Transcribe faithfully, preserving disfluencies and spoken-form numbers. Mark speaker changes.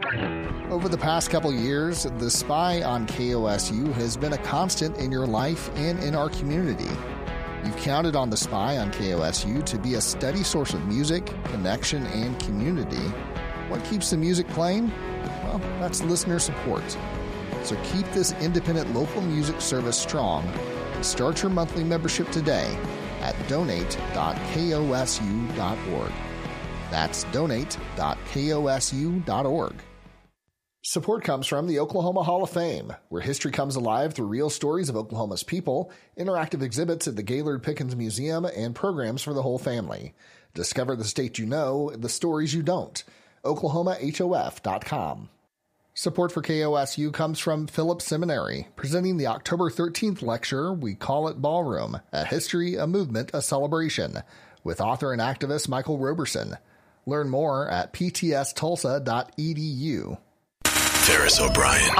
Speaker 1: Over the past couple years, The Spy on K O S U has been a constant in your life and in our community. You've counted on The Spy on K O S U to be a steady source of music, connection, and community. What keeps the music playing? Well, that's listener support. So keep this independent local music service strong and start your monthly membership today at donate dot kosu dot org. That's donate dot kosu dot org. Support comes from the Oklahoma Hall of Fame, where history comes alive through real stories of Oklahoma's people, interactive exhibits at the Gaylord Pickens Museum, and programs for the whole family. Discover the state you know, the stories you don't. oklahoma hof dot com. Support for K O S U comes from Phillips Seminary, presenting the October thirteenth lecture, We Call It Ballroom, A History, a Movement, a Celebration, with author and activist Michael Roberson. Learn more at p t s tulsa dot e d u.
Speaker 2: Ferris O'Brien.